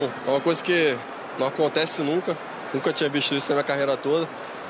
É uma coisa que não acontece nunca tinha visto isso na minha carreira toda,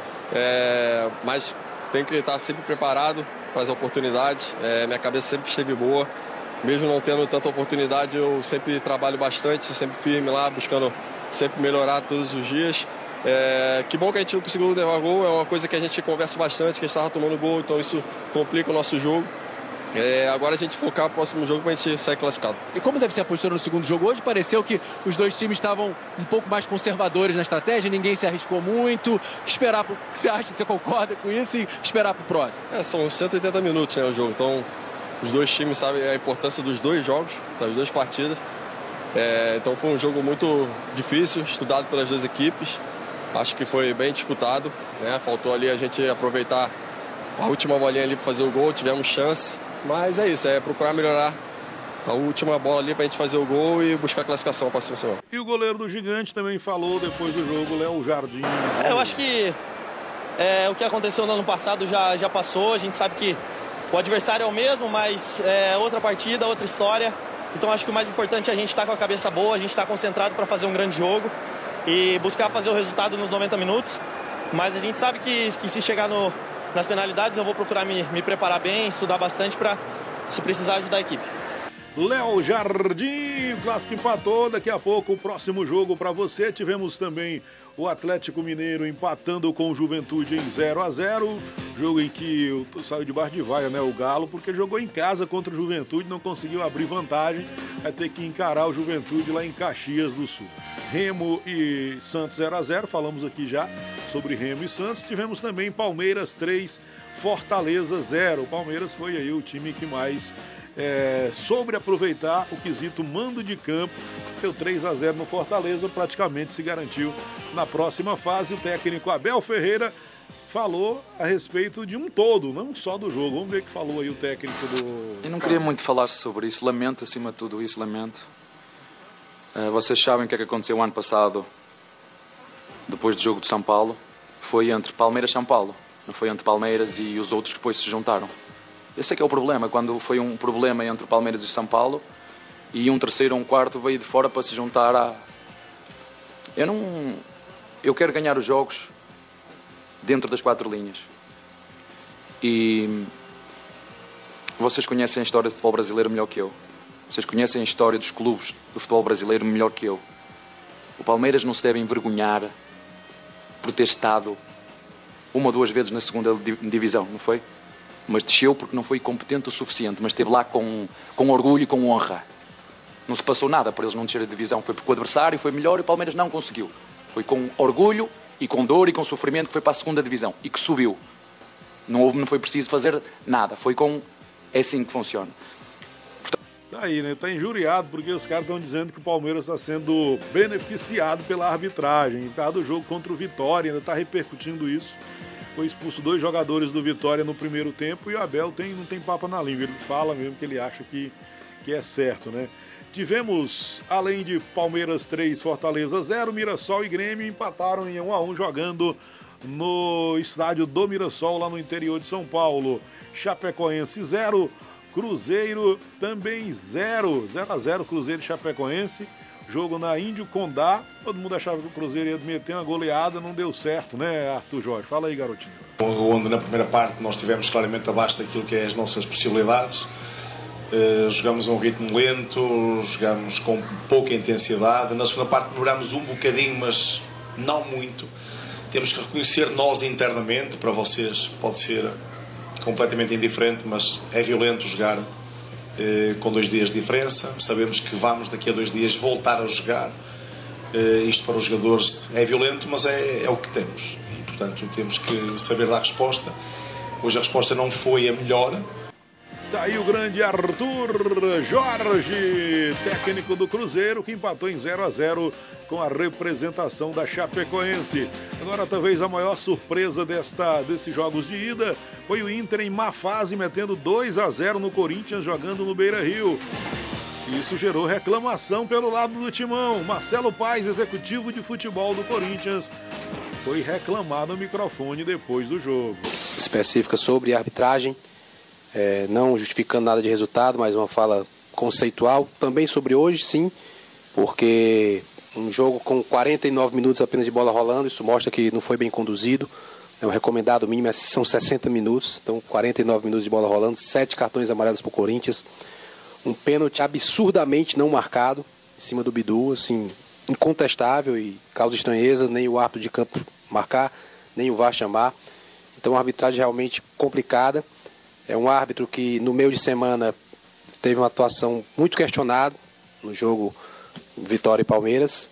mas tenho que estar sempre preparado para as oportunidades. Minha cabeça sempre esteve boa, mesmo não tendo tanta oportunidade, eu sempre trabalho bastante, sempre firme lá, buscando sempre melhorar todos os dias. Que bom que a gente não conseguiu levar gol, é uma coisa que a gente conversa bastante, que a gente estava tomando gol, então isso complica o nosso jogo. Agora a gente focar no próximo jogo para a gente sair classificado. E como deve ser a postura no segundo jogo? Hoje pareceu que os dois times estavam um pouco mais conservadores na estratégia, ninguém se arriscou muito. Esperar pro... Você acha que você concorda com isso e esperar para o próximo? São 180 minutos, né, o jogo, então os dois times sabem a importância dos dois jogos, das duas partidas. Então foi um jogo muito difícil, estudado pelas duas equipes. Acho que foi bem disputado, né? Faltou ali a gente aproveitar a última bolinha ali para fazer o gol, tivemos chance. Mas é isso, procurar melhorar a última bola ali pra gente fazer o gol e buscar a classificação para a próxima semana. E o goleiro do Gigante também falou depois do jogo, Léo Jardim. Eu acho que o que aconteceu no ano passado já passou. A gente sabe que o adversário é o mesmo, mas é outra partida, outra história. Então acho que o mais importante é a gente estar com a cabeça boa, a gente estar concentrado para fazer um grande jogo e buscar fazer o resultado nos 90 minutos. Mas a gente sabe que se chegar nas penalidades eu vou procurar me preparar bem, estudar bastante para, se precisar, ajudar a equipe. Léo Jardim, o Clássico empatou. Daqui a pouco o próximo jogo para você. Tivemos também o Atlético Mineiro empatando com o Juventude em 0-0. Jogo em que saiu debaixo de vaia, né, o Galo, porque jogou em casa contra o Juventude, não conseguiu abrir vantagem. Vai ter que encarar o Juventude lá em Caxias do Sul. Remo e Santos 0-0, falamos aqui já sobre Remo e Santos. Tivemos também Palmeiras 3, Fortaleza 0. O Palmeiras foi aí o time que mais soube aproveitar o quesito mando de campo. Seu 3-0 no Fortaleza, praticamente se garantiu na próxima fase. O técnico Abel Ferreira falou a respeito de um todo, não só do jogo. Vamos ver o que falou aí o técnico do... Eu não queria muito falar sobre isso, lamento acima de tudo isso, lamento. Vocês sabem o que é que aconteceu o ano passado, depois do jogo de São Paulo. Foi entre Palmeiras e São Paulo, não foi entre Palmeiras e os outros que depois se juntaram. Esse é que é o problema, quando foi um problema entre Palmeiras e São Paulo e um terceiro ou um quarto veio de fora para se juntar a... Eu quero ganhar os jogos dentro das 4 linhas. E vocês conhecem a história do futebol brasileiro melhor que eu. Vocês conhecem a história dos clubes do futebol brasileiro melhor que eu. O Palmeiras não se deve envergonhar por ter estado 1 ou 2 vezes na segunda divisão, não foi? Mas desceu porque não foi competente o suficiente, mas esteve lá com orgulho e com honra. Não se passou nada por eles não descer a divisão, foi porque o adversário foi melhor e o Palmeiras não conseguiu. Foi com orgulho e com dor e com sofrimento que foi para a segunda divisão e que subiu. Não foi preciso fazer nada, é assim que funciona. Tá aí, né? Tá injuriado porque os caras estão dizendo que o Palmeiras está sendo beneficiado pela arbitragem. Por causa do jogo contra o Vitória, ainda está repercutindo isso. Foi expulso 2 jogadores do Vitória no primeiro tempo e o Abel não tem papo na língua. Ele fala mesmo que ele acha que é certo, né? Tivemos, além de Palmeiras 3, Fortaleza 0, Mirassol e Grêmio empataram em 1-1 jogando no estádio do Mirassol, lá no interior de São Paulo. Chapecoense 0, Cruzeiro também 0-0, Cruzeiro e Chapecoense. Jogo na Índio Condá. Todo mundo achava que o Cruzeiro ia meter uma goleada, não deu certo, né, Arthur Jorge? Fala aí, garotinho. Onde na primeira parte nós estivemos claramente abaixo daquilo que é as nossas possibilidades. Jogamos a um ritmo lento, jogamos com pouca intensidade. Na segunda parte melhoramos um bocadinho, mas não muito. Temos que reconhecer nós internamente, para vocês pode ser completamente indiferente, mas é violento jogar com 2 dias de diferença. Sabemos que vamos daqui a 2 dias voltar a jogar. Isto para os jogadores é violento, mas é o que temos e portanto temos que saber dar resposta. Hoje a resposta não foi a melhor. Tá aí o grande Arthur Jorge, técnico do Cruzeiro, que empatou em 0-0 com a representação da Chapecoense. Agora, talvez a maior surpresa desses jogos de ida foi o Inter em má fase, metendo 2-0 no Corinthians, jogando no Beira-Rio. Isso gerou reclamação pelo lado do timão. Marcelo Paes, executivo de futebol do Corinthians, foi reclamar no microfone depois do jogo. Específica sobre a arbitragem. Não justificando nada de resultado, mas uma fala conceitual. Também sobre hoje, sim, porque Um jogo com 49 minutos apenas de bola rolando, isso mostra que não foi bem conduzido. O recomendado mínimo são 60 minutos, então 49 minutos de bola rolando, 7 cartões amarelos para o Corinthians. Um pênalti absurdamente não marcado em cima do Bidu, assim, incontestável e causa estranheza, nem o árbitro de campo marcar, nem o VAR chamar. Então, uma arbitragem realmente complicada. É um árbitro que no meio de semana teve uma atuação muito questionada no jogo Vitória e Palmeiras,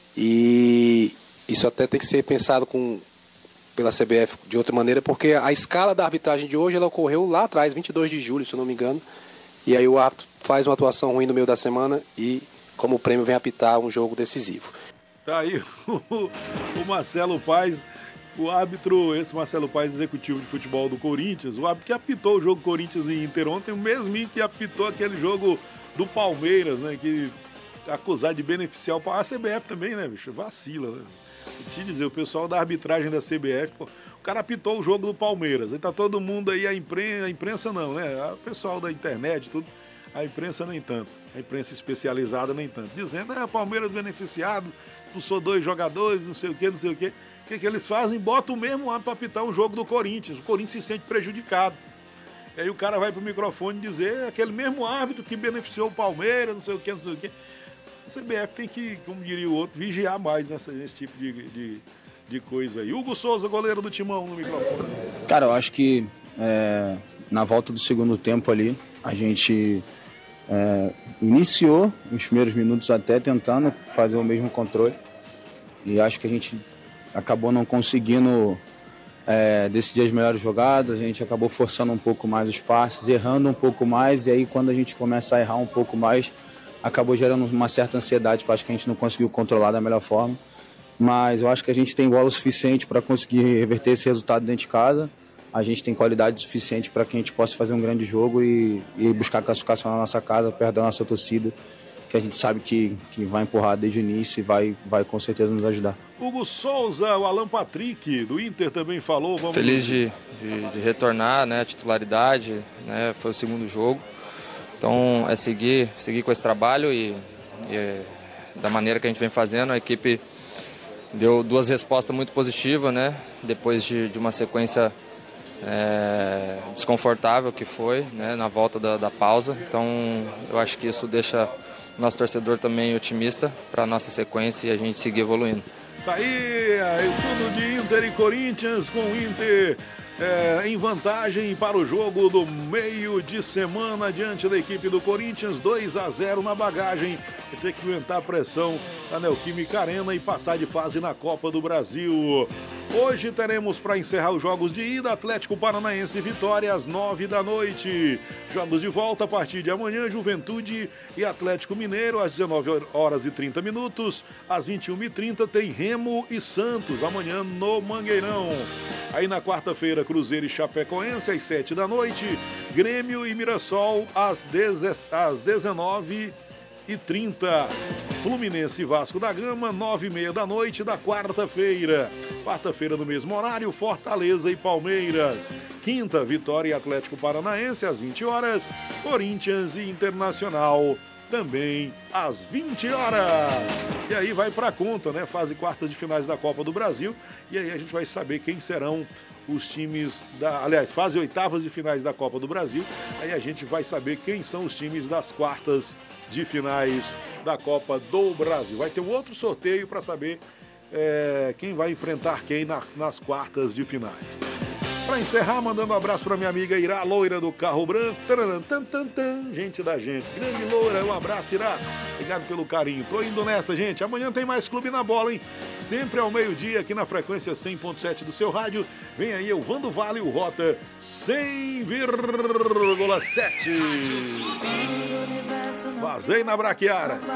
e isso até tem que ser pensado pela CBF de outra maneira, porque a escala da arbitragem de hoje ela ocorreu lá atrás, 22 de julho, se eu não me engano, e aí o árbitro faz uma atuação ruim no meio da semana e, como prêmio, vem apitar um jogo decisivo. Tá aí o Marcelo Paes, o árbitro, esse Marcelo Paes, executivo de futebol do Corinthians, o árbitro que apitou o jogo Corinthians e Inter ontem, o mesminho que apitou aquele jogo do Palmeiras, né, que acusado de beneficiar a CBF também, né, bicho, vacila, né? Vou te dizer, o pessoal da arbitragem da CBF, pô, o cara apitou o jogo do Palmeiras, aí tá todo mundo aí, a imprensa não, né, o pessoal da internet, tudo, a imprensa nem tanto, a imprensa especializada nem tanto, dizendo, Palmeiras beneficiado, expulsou 2 jogadores, não sei o quê. O que eles fazem? Botam o mesmo árbitro para apitar um jogo do Corinthians, o Corinthians se sente prejudicado. E aí o cara vai pro microfone dizer, aquele mesmo árbitro que beneficiou o Palmeiras, não sei o quê. A CBF tem que, como diria o outro, vigiar mais nesse tipo de coisa aí. Hugo Souza, goleiro do Timão, no microfone. Cara, eu acho que na volta do segundo tempo ali, a gente iniciou os primeiros minutos até tentando fazer o mesmo controle. E acho que a gente acabou não conseguindo decidir as melhores jogadas, a gente acabou forçando um pouco mais os passes, errando um pouco mais, e aí quando a gente começa a errar um pouco mais, acabou gerando uma certa ansiedade que eu acho que a gente não conseguiu controlar da melhor forma. Mas eu acho que a gente tem bola suficiente para conseguir reverter esse resultado dentro de casa. A gente tem qualidade suficiente para que a gente possa fazer um grande jogo e buscar classificação na nossa casa, perto da nossa torcida, que a gente sabe que vai empurrar desde o início e vai com certeza nos ajudar. Hugo Souza, o Alan Patrick, do Inter, também falou. Feliz de retornar, né, a titularidade, né, foi o segundo jogo. Então é seguir com esse trabalho e da maneira que a gente vem fazendo. A equipe deu 2 respostas muito positivas, né, depois de uma sequência desconfortável que foi, né, na volta da pausa. Então eu acho que isso deixa o nosso torcedor também otimista para a nossa sequência e a gente seguir evoluindo. Tá aí, tudo de Inter e Corinthians, com o Inter em vantagem para o jogo do meio de semana diante da equipe do Corinthians, 2-0 na bagagem. Vai ter que aguentar a pressão da Neoquímica Arena e passar de fase na Copa do Brasil. Hoje teremos, para encerrar os jogos de ida, Atlético Paranaense e Vitória às 9 da noite. Jogos de volta a partir de amanhã, Juventude e Atlético Mineiro às 19h30. Às 21h30 tem Remo e Santos, amanhã no Mangueirão. Aí na quarta-feira, Cruzeiro e Chapecoense às 7 da noite. Grêmio e Mirassol às 19h30. Fluminense e Vasco da Gama, 9h30 da noite da quarta-feira. Quarta-feira, no mesmo horário, Fortaleza e Palmeiras. Quinta, Vitória e Atlético Paranaense às 20 horas. Corinthians e Internacional também às 20 horas. E aí vai pra conta, né? Fase quartas de finais da Copa do Brasil. E aí a gente vai saber quem serão os times fase oitavas de finais da Copa do Brasil. Aí a gente vai saber quem são os times das quartas de finais da Copa do Brasil. Vai ter um outro sorteio para saber quem vai enfrentar quem nas quartas de finais. Para encerrar, mandando um abraço para minha amiga Irá, loira do carro branco. Gente da gente. Grande loira, um abraço, Irá. Obrigado pelo carinho. Tô indo nessa, gente. Amanhã tem mais Clube na Bola, hein? Sempre ao meio-dia, aqui na frequência 100.7 do seu rádio. Vem aí o Vando Vale, o Rota 100,7. Vazei na braquiara.